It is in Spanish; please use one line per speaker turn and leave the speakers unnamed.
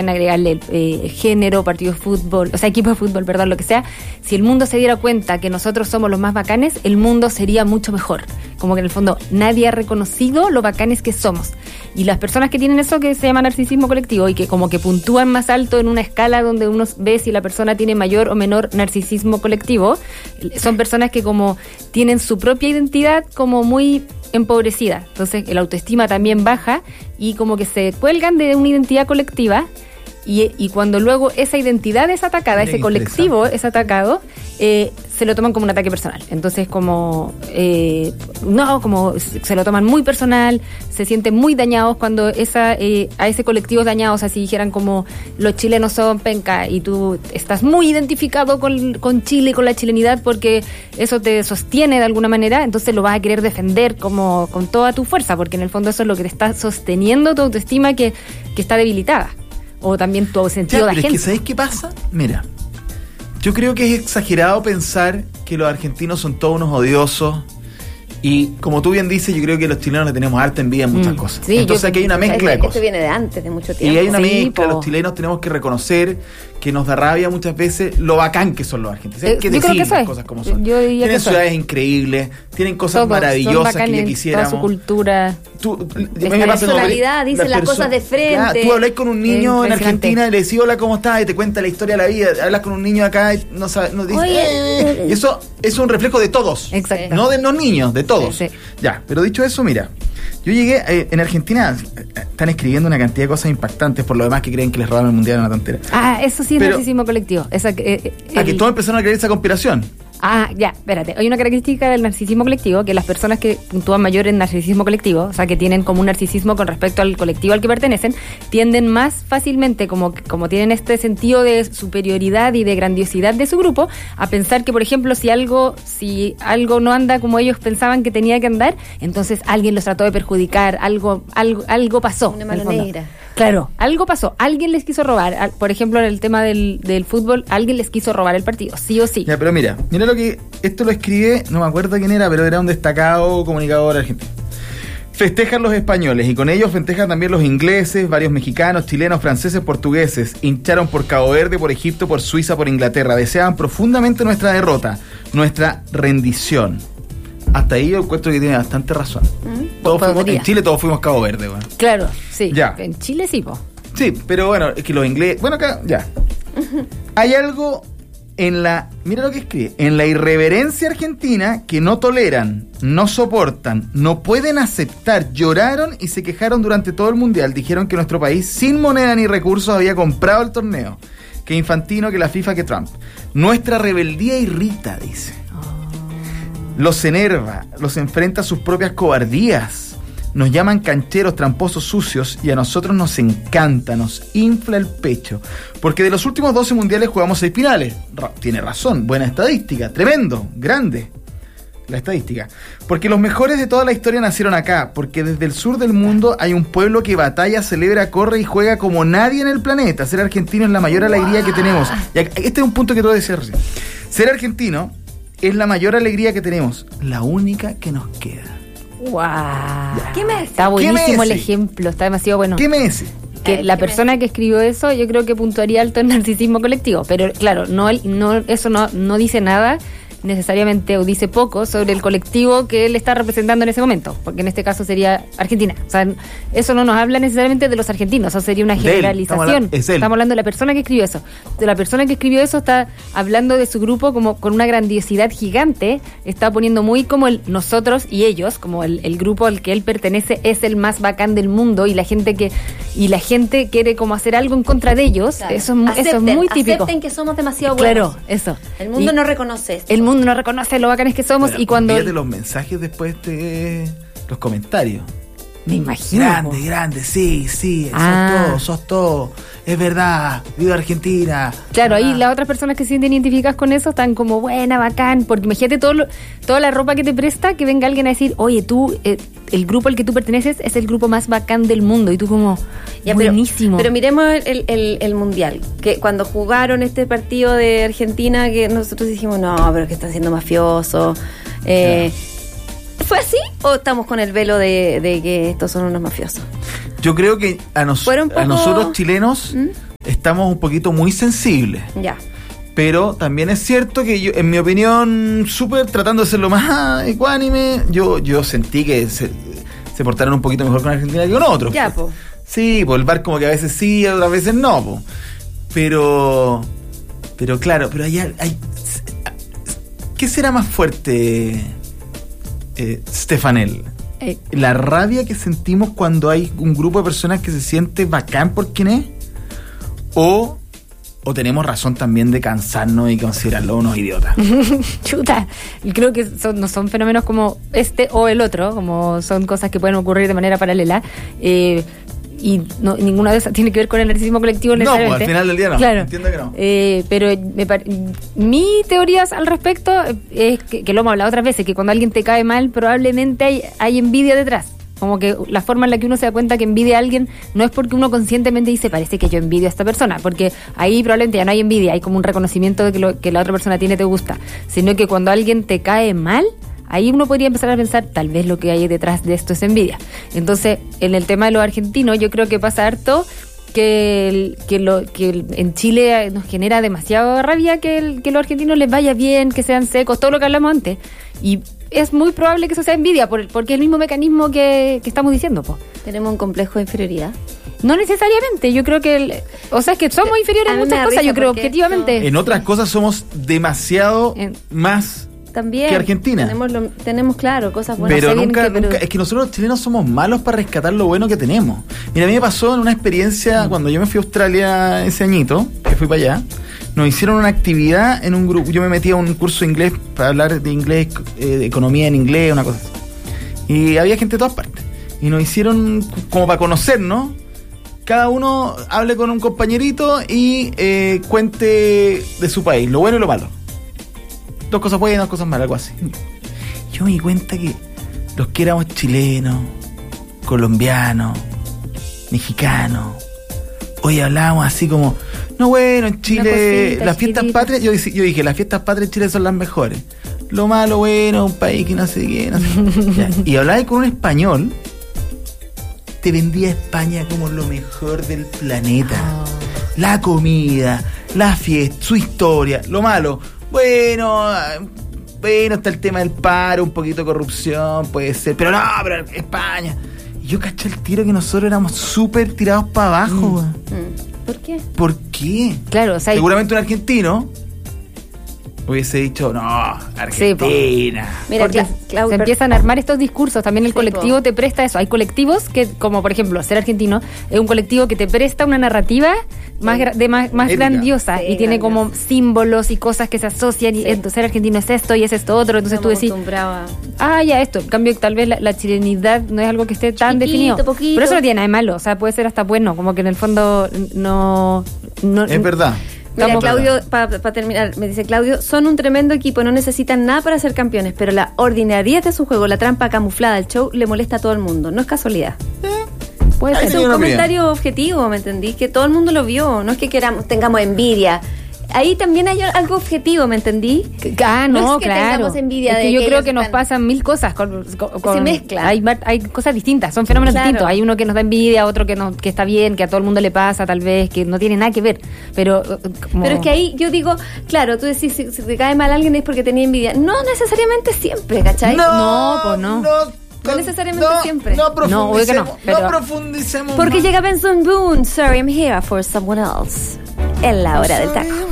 pueden agregarle género, partido de fútbol, o sea, equipo de fútbol, perdón, lo que sea. Si el mundo se diera cuenta que nosotros somos los más bacanes, el mundo sería mucho mejor. Como que en el fondo nadie ha reconocido lo bacanes que somos. Y las personas que tienen eso que se llama narcisismo colectivo y que como que puntúan más alto en una escala donde uno ve si la persona tiene mayor o menor narcisismo colectivo, son personas que como tienen su propia identidad como muy empobrecida. Entonces el autoestima también baja y como que se cuelgan de una identidad colectiva y cuando luego esa identidad es atacada, ese colectivo es atacado, se lo toman como un ataque personal. Entonces como como se lo toman muy personal, se sienten muy dañados cuando a ese colectivo es dañado. O sea, si dijeran como los chilenos son penca y tú estás muy identificado con Chile, con la chilenidad, porque eso te sostiene de alguna manera, entonces lo vas a querer defender como con toda tu fuerza, porque en el fondo eso es lo que te está sosteniendo tu autoestima que está debilitada. O también tu sentido de agencia.
Es que ¿sabes qué pasa? Mira, yo creo que es exagerado pensar que los argentinos son todos unos odiosos. Y como tú bien dices, yo creo que los chilenos le tenemos harta envidia en muchas cosas. Sí, entonces aquí hay una mezcla de cosas.
Esto viene de antes, de mucho tiempo.
Y hay una mezcla. Los chilenos tenemos que reconocer que nos da rabia muchas veces lo bacán que son los argentinos. Hay que decir las cosas como son. Tienen ciudades increíbles, tienen cosas maravillosas que ya quisiéramos.
Toda su cultura.
La personalidad, dicen las cosas de frente.
Tú hablas con un niño en Argentina y le decís hola, ¿cómo estás? Y te cuenta la historia de la vida. Hablas con un niño acá y no sabes, dice, y eso es un reflejo de todos.
Exacto.
No de los niños, de todos.
Sí.
Ya, pero dicho eso, mira, yo llegué en Argentina, están escribiendo una cantidad de cosas impactantes, por lo demás que creen que les roban el mundial en una tontera.
Eso sí es narcisismo colectivo.
Que todos empezaron a creer esa conspiración.
Ya, espérate. Hay una característica del narcisismo colectivo, que las personas que puntúan mayor en narcisismo colectivo, o sea, que tienen como un narcisismo con respecto al colectivo al que pertenecen, tienden más fácilmente, como tienen este sentido de superioridad y de grandiosidad de su grupo, a pensar que, por ejemplo, si algo no anda como ellos pensaban que tenía que andar, entonces alguien los trató de perjudicar, algo pasó.
Una mano negra.
Claro, algo pasó, alguien les quiso robar. Por ejemplo, en el tema del fútbol, alguien les quiso robar el partido, sí o sí.
Ya, pero mira lo que esto lo escribe, no me acuerdo quién era, pero era un destacado comunicador argentino. Festejan los españoles y con ellos festejan también los ingleses, varios mexicanos, chilenos, franceses, portugueses. Hincharon por Cabo Verde, por Egipto, por Suiza, por Inglaterra. Deseaban profundamente nuestra derrota, nuestra rendición. Hasta ahí yo encuentro que tiene bastante razón. En Chile todos fuimos Cabo Verde, bueno.
Claro, sí.
Ya.
En Chile sí, po.
Sí, pero bueno, es que los ingleses... Bueno, acá, ya. Hay algo mira lo que escribe, en la irreverencia argentina que no toleran, no soportan, no pueden aceptar, lloraron y se quejaron durante todo el mundial, dijeron que nuestro país sin moneda ni recursos había comprado el torneo, que Infantino, que la FIFA, que Trump. Nuestra rebeldía irrita, dice. Los enerva, los enfrenta a sus propias cobardías. Nos llaman cancheros, tramposos, sucios, y a nosotros nos encanta, nos infla el pecho. Porque de los últimos 12 mundiales jugamos 6 finales. Tiene razón, buena estadística, tremendo, grande la estadística. Porque los mejores de toda la historia nacieron acá. Porque desde el sur del mundo hay un pueblo que batalla, celebra, corre y juega como nadie en el planeta. Ser argentino es la mayor alegría que tenemos. Y este es un punto que tú decías recién. Ser argentino es la mayor alegría que tenemos, la única que nos queda.
¡Wow! Está buenísimo el ejemplo, está demasiado bueno.
¿Qué me dice?
Que la persona que escribió eso, yo creo que puntuaría alto en narcisismo colectivo, pero claro, eso no dice nada necesariamente, o dice poco sobre el colectivo que él está representando en ese momento, porque en este caso sería Argentina. O sea, eso no nos habla necesariamente de los argentinos, eso sería una generalización. Estamos hablando de la persona que escribió eso. De la persona que escribió eso está hablando de su grupo como con una grandiosidad gigante, está poniendo muy como el nosotros y ellos, como el grupo al que él pertenece es el más bacán del mundo, y la gente quiere como hacer algo en contra de ellos. Claro. Eso es muy típico.
Acepten que somos demasiado buenos.
Claro, eso.
El mundo no reconoce esto.
El mundo no reconoce lo bacanes que somos. Bueno, y cuando
fíjate los mensajes después de los comentarios.
Me imagino.
Grande, sí, sos todo, es verdad, viva Argentina.
Claro, ahí las otras personas que se sienten identificadas con eso están como, buena, bacán, porque imagínate toda la ropa que te presta, que venga alguien a decir, oye, tú, el grupo al que tú perteneces es el grupo más bacán del mundo, y tú como, ya, buenísimo.
Pero miremos el Mundial, que cuando jugaron este partido de Argentina, que nosotros dijimos, no, pero que está siendo mafioso, ¿fue así o estamos con el velo de que estos son unos mafiosos?
Yo creo que a nosotros chilenos estamos un poquito muy sensibles.
Ya.
Pero también es cierto que yo, en mi opinión, súper tratando de ser lo más ecuánime, yo sentí que se portaron un poquito mejor con Argentina que con otros.
Ya, po.
Sí, pues el VAR como que a veces sí, otras veces no, po. Pero claro, pero hay ¿qué será más fuerte, Stefanel? ¿La rabia que sentimos cuando hay un grupo de personas que se siente bacán por quien es? ¿O tenemos razón también de cansarnos y considerarlo unos idiotas?
Chuta, creo que no son fenómenos como este o el otro, como son cosas que pueden ocurrir de manera paralela. Y ninguna de esas tiene que ver con el narcisismo colectivo necesariamente.
No, pues al final del día no.
Claro.
Entiendo que no.
Pero mi teorías al respecto es que lo hemos hablado otras veces, que cuando alguien te cae mal probablemente hay envidia detrás. Como que la forma en la que uno se da cuenta que envidia a alguien no es porque uno conscientemente dice, parece que yo envidio a esta persona, porque ahí probablemente ya no hay envidia, hay como un reconocimiento de que lo que la otra persona tiene te gusta, sino que cuando alguien te cae mal, ahí uno podría empezar a pensar, tal vez lo que hay detrás de esto es envidia. Entonces, en el tema de los argentinos, yo creo que pasa harto que en Chile nos genera demasiada rabia que los argentinos les vaya bien, que sean secos, todo lo que hablamos antes. Y es muy probable que eso sea envidia, porque es el mismo mecanismo que estamos diciendo, po.
¿Tenemos un complejo de inferioridad?
No necesariamente, yo creo que es que somos inferiores en muchas cosas, yo creo, objetivamente.
En otras cosas somos demasiado más
también
que Argentina.
Tenemos claro, cosas buenas.
Pero nunca, es que nosotros los chilenos somos malos para rescatar lo bueno que tenemos. Mira, a mí me pasó en una experiencia cuando yo me fui a Australia ese añito, que fui para allá. Nos hicieron una actividad en un grupo. Yo me metí a un curso de inglés para hablar de inglés, de economía en inglés, una cosa así. Y había gente de todas partes. Y nos hicieron como para conocernos. Cada uno hable con un compañerito y cuente de su país, lo bueno y lo malo. 2 cosas buenas, 2 cosas malas, algo así. Yo me di cuenta que los que éramos chilenos, colombianos, mexicanos, hoy hablábamos así como, no, bueno, en Chile las fiestas patrias, yo dije, las fiestas patrias en Chile son las mejores. Lo malo, bueno, un país que no sé qué, no sé qué. Ya. Y hablaba con un español, te vendía España como lo mejor del planeta. La comida, la fiesta, su historia. Lo malo, bueno, está el tema del paro, un poquito de corrupción, puede ser, pero España. Y yo caché el tiro que nosotros éramos súper tirados para abajo.
¿Por qué?
¿Por qué?
Claro, o sea,
seguramente un argentino hubiese dicho, no, Argentina.
Sí, mira, se empiezan a armar estos discursos. También el colectivo te presta eso. Hay colectivos que, como por ejemplo, Ser Argentino, es un colectivo que te presta una narrativa más grandiosa y tiene como símbolos y cosas que se asocian. Y Ser Argentino es esto y es esto otro. Entonces tú decís, ya esto. En cambio, tal vez la chilenidad no es algo que esté tan definido.
Poquito.
Pero eso no tiene nada de malo. O sea, puede ser hasta bueno. Como que en el fondo no
es verdad.
Mira, Claudio, para terminar, me dice Claudio, son un tremendo equipo, no necesitan nada para ser campeones, pero la ordinariedad de su juego, la trampa camuflada, el show, le molesta a todo el mundo. No es casualidad. Puede ser un comentario objetivo, ¿me entendís? Que todo el mundo lo vio, no es que tengamos envidia. Ahí también hay algo objetivo, ¿me entendí?
No es
que
claro.
tengamos envidia
es que
de
yo
que
creo que nos pasan 1000 cosas.
Se mezclan.
Hay cosas distintas, son fenómenos distintos. Hay uno que nos da envidia, otro que está bien, que a todo el mundo le pasa, tal vez, que no tiene nada que ver. Pero
es que ahí yo digo, claro, tú decís, si te cae mal alguien es porque tenía envidia. No necesariamente siempre, ¿cachai?
No
necesariamente siempre.
No profundicemos.
No
profundicemos.
Porque llega Benson Boone, sorry, I'm here for someone else. En la hora del taco.